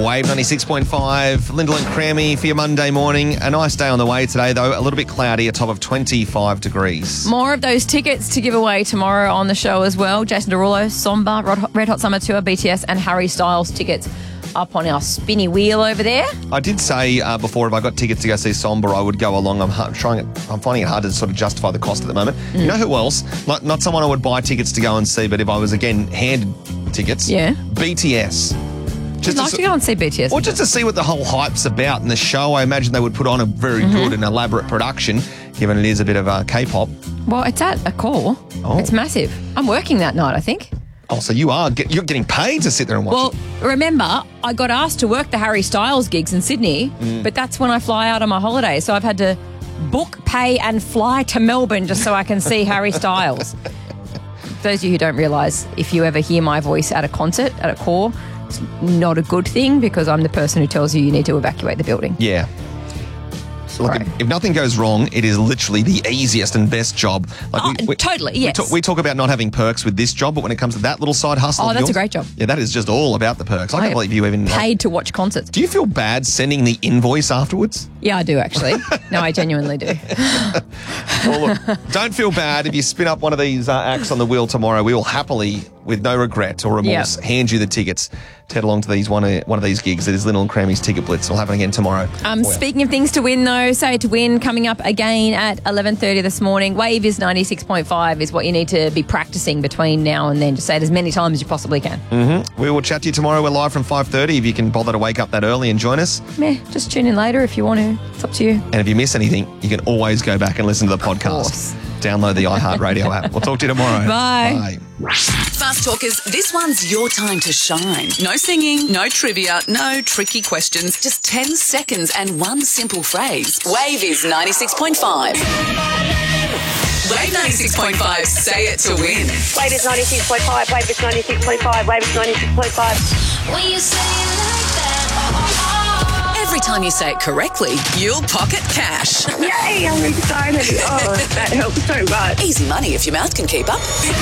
Wave 96.5, Lyndall and Crammy for your Monday morning. A nice day on the way today, though. A little bit cloudy, a top of 25 degrees. More of those tickets to give away tomorrow on the show as well. Jason Derulo, Somba, Red Hot Summer Tour, BTS and Harry Styles tickets up on our spinny wheel over there. I did say before, if I got tickets to go see Somba, I would go along. I'm finding it hard to sort of justify the cost at the moment. You know who else? Not someone I would buy tickets to go and see, but if I was, again, handed tickets, BTS. I'd like to go and see BTS. Or just to see what the whole hype's about in the show. I imagine they would put on a very good and elaborate production, given it is a bit of K-pop. Well, it's at Accor. Oh. It's massive. I'm working that night, I think. Oh, so you're getting paid to sit there and watch it. Well, remember, I got asked to work the Harry Styles gigs in Sydney, but that's when I fly out on my holiday. So I've had to book, pay and fly to Melbourne just so I can see Harry Styles. Those of you who don't realise, if you ever hear my voice at a concert, at Accor, it's not a good thing because I'm the person who tells you need to evacuate the building. Yeah. Look, if nothing goes wrong, it is literally the easiest and best job. Totally, yes. We talk about not having perks with this job, but when it comes to that little side hustle of that's yours, a great job. Yeah, that is just all about the perks. I can't believe you even... paid to watch concerts. Do you feel bad sending the invoice afterwards? Yeah, I do, actually. No, I genuinely do. Well, look, don't feel bad if you spin up one of these acts on the wheel tomorrow. We will happily, with no regret or remorse, hand you the tickets. Head along to these one of these gigs. It is Lyndall and Crammy's Ticket Blitz. It'll happen again tomorrow. Speaking of things to win, though, say to win coming up again at 11:30 this morning. Wave is 96.5 is what you need to be practicing between now and then. Just say it as many times as you possibly can. We will chat to you tomorrow. We're live from 5:30. If you can bother to wake up that early and join us. Just tune in later if you want to. It's up to you. And if you miss anything, you can always go back and listen to the podcast. Download the iHeartRadio app. We'll talk to you tomorrow. Bye. Fast Talkers, this one's your time to shine. No singing, no trivia, no tricky questions. Just 10 seconds and one simple phrase. Wave is 96.5. Wave 96.5, say it to win. Wave is 96.5, Wave is 96.5, Wave is 96.5. When you say it like that, Every time you say it correctly, you'll pocket cash. Yay, I'm excited. Oh, that helps so much. Easy money if your mouth can keep up.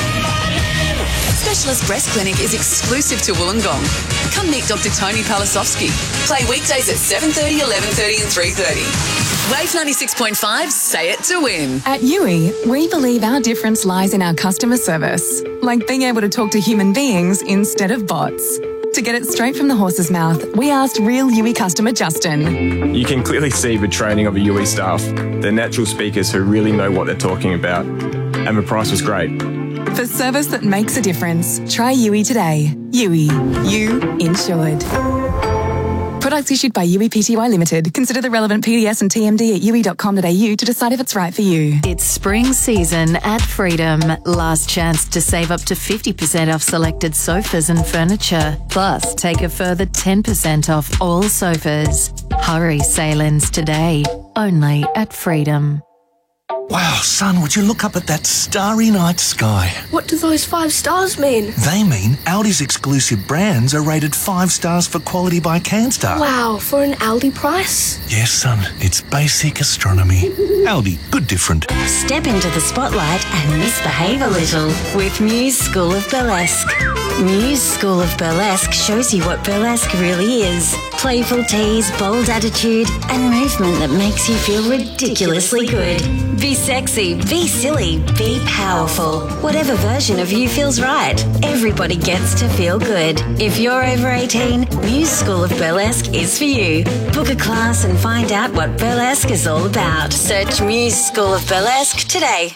Specialist Breast Clinic is exclusive to Wollongong. Come meet Dr. Tony Palasovsky. Play weekdays at 7:30, 11:30 and 3:30. Wave 96.5, say it to win. At Yui, we believe our difference lies in our customer service, like being able to talk to human beings instead of bots. To get it straight from the horse's mouth, we asked real Yui customer Justin. You can clearly see the training of the Yui staff. They're natural speakers who really know what they're talking about. And the price was great. For service that makes a difference, try Yui today. Yui, you insured. Products issued by Yui Pty Limited. Consider the relevant PDS and TMD at yui.com.au to decide if it's right for you. It's spring season at Freedom. Last chance to save up to 50% off selected sofas and furniture. Plus, take a further 10% off all sofas. Hurry, sale-ins today. Only at Freedom. Wow, son, would you look up at that starry night sky? What do those 5 stars mean? They mean Audi's exclusive brands are rated 5 stars for quality by CanStar. Wow, for an Aldi price? Yes, son, it's basic astronomy. Aldi, good different. Step into the spotlight and misbehave a little with Muse School of Burlesque. Muse School of Burlesque shows you what burlesque really is. Playful tease, bold attitude, and movement that makes you feel ridiculously good. Be sexy, be silly, be powerful. Whatever version of you feels right. Everybody gets to feel good. If you're over 18, Muse School of Burlesque is for you. Book a class and find out what burlesque is all about. Search Muse School of Burlesque today.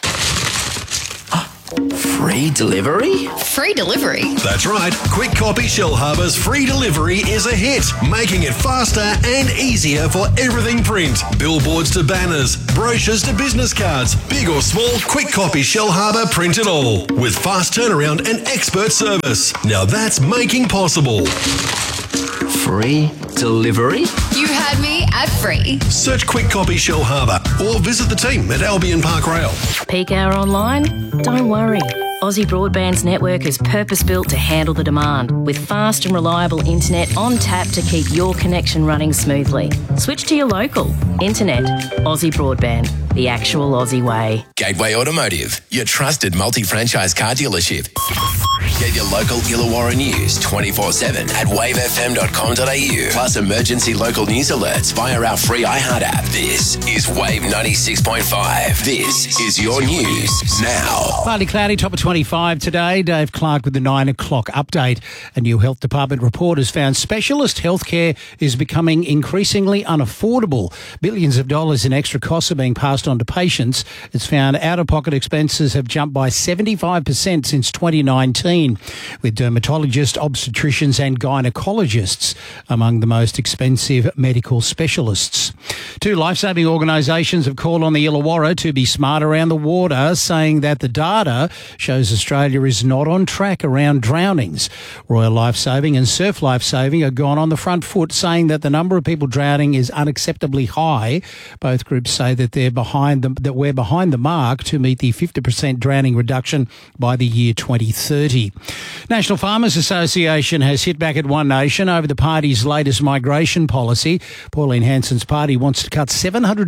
Free delivery? Free delivery? That's right. Quick Copy Shellharbour's free delivery is a hit, making it faster and easier for everything print. Billboards to banners, brochures to business cards, big or small, Quick Copy Shellharbour print it all. With fast turnaround and expert service. Now that's making possible. Free delivery? You had me at free. Search Quick Copy Shellharbour or visit the team at Albion Park Rail. Peak hour online? Don't worry. Aussie Broadband's network is purpose-built to handle the demand, with fast and reliable internet on tap to keep your connection running smoothly. Switch to your local. Internet. Aussie Broadband. The actual Aussie way. Gateway Automotive, your trusted multi-franchise car dealership. Get your local Illawarra news 24/7 at wavefm.com.au. Plus emergency local news alerts via our free iHeart app. This is Wave 96.5. This is your news now. Partly cloudy, top of 25 today. Dave Clark with the 9 o'clock update. A new Health Department report has found specialist healthcare is becoming increasingly unaffordable. Billions of dollars in extra costs are being passed on to patients. It's found out-of-pocket expenses have jumped by 75% since 2019, with dermatologists, obstetricians and gynecologists among the most expensive medical specialists. Two lifesaving organisations have called on the Illawarra to be smart around the water, saying that the data shows Australia is not on track around drownings. Royal Lifesaving and Surf Lifesaving have gone on the front foot, saying that the number of people drowning is unacceptably high. Both groups say that we're behind the mark to meet the 50% drowning reduction by the year 2030. National Farmers Association has hit back at One Nation over the party's latest migration policy. Pauline Hanson's party wants to cut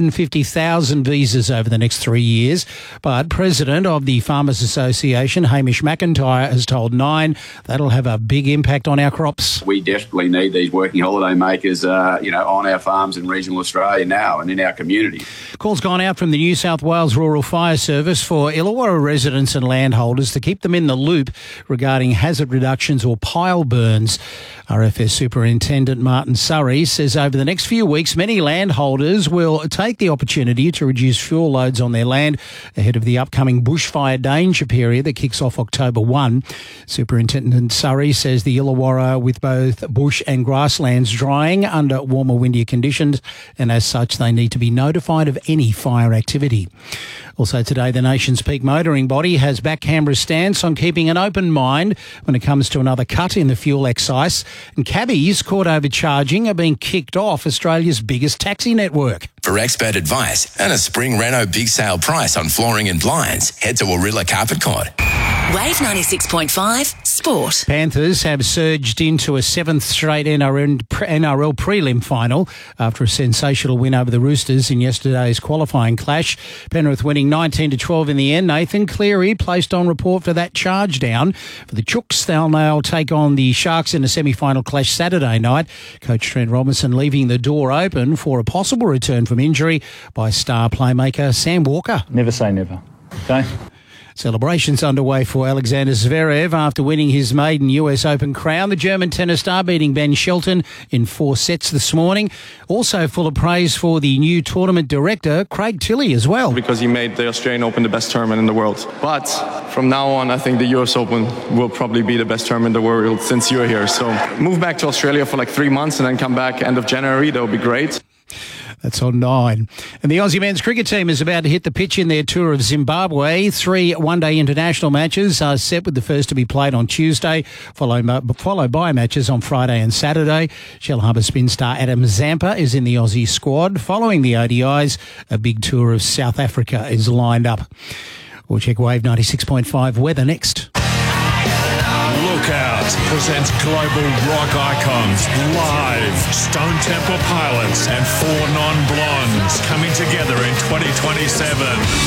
750,000 visas over the next 3 years, but President of the Farmers Association, Hamish McIntyre, has told Nine that'll have a big impact on our crops. We desperately need these working holiday makers, on our farms in regional Australia now and in our community. Call's gone out from the New South Wales Rural Fire Service for Illawarra residents and landholders to keep them in the loop regarding hazard reductions or pile burns. RFS Superintendent Martin Surrey says over the next few weeks, many landholders will take the opportunity to reduce fuel loads on their land ahead of the upcoming bushfire danger period that kicks off October 1. Superintendent Surrey says the Illawarra, with both bush and grasslands drying under warmer, windier conditions, and as such they need to be notified of any fire activity. Also today, the nation's peak motoring body has backed Canberra's stance on keeping an open mind when it comes to another cut in the fuel excise. And cabbies caught overcharging are being kicked off Australia's biggest taxi network. For expert advice and a spring Renault big sale price on flooring and blinds, head to Warilla Carpet Court. Wave 96.5 Sport. Panthers have surged into a seventh straight NRL prelim final after a sensational win over the Roosters in yesterday's qualifying clash. Penrith winning 19-12 in the end. Nathan Cleary placed on report for that charge down. For the Chooks, they'll now take on the Sharks in a semi-final clash Saturday night. Coach Trent Robinson leaving the door open for a possible return from injury by star playmaker Sam Walker. Never say never, okay? Celebrations underway for Alexander Zverev after winning his maiden US Open crown. The German tennis star beating Ben Shelton in 4 sets this morning. Also full of praise for the new tournament director, Craig Tilley, as well. Because he made the Australian Open the best tournament in the world. But from now on, I think the US Open will probably be the best tournament in the world since you're here. So move back to Australia for like 3 months and then come back end of January. That would be great. That's on 9. And the Aussie men's cricket team is about to hit the pitch in their tour of Zimbabwe. 3 one-day international matches are set, with the first to be played on Tuesday, followed by matches on Friday and Saturday. Shellharbour spin star Adam Zampa is in the Aussie squad. Following the ODIs, a big tour of South Africa is lined up. We'll check Wave 96.5 weather next. Lookout presents global rock icons live. Stone Temple Pilots and 4 Non-Blondes coming together in 2027.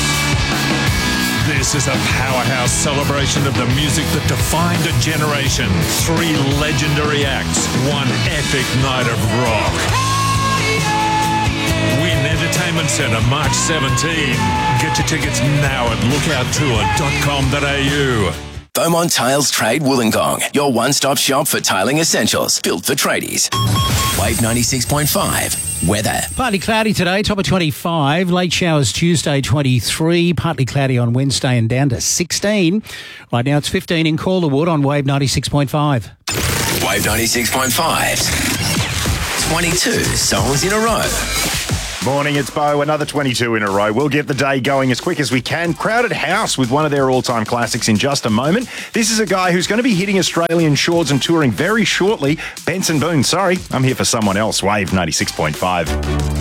This is a powerhouse celebration of the music that defined a generation. 3 legendary acts, 1 epic night of rock. Win Entertainment Centre, March 17. Get your tickets now at lookouttour.com.au. Beaumont Tiles Trade Wollongong, your one-stop shop for tiling essentials, built for tradies. Wave 96.5 weather. Partly cloudy today, top of 25. Late showers Tuesday, 23. Partly cloudy on Wednesday and down to 16. Right now it's 15 in Calderwood on Wave 96.5. Wave 96.5's 22 songs in a row. Morning, it's Bo. Another 22 in a row. We'll get the day going as quick as we can. Crowded House with one of their all-time classics in just a moment. This is a guy who's going to be hitting Australian shores and touring very shortly. Benson Boone. Sorry, I'm here for someone else. Wave 96.5.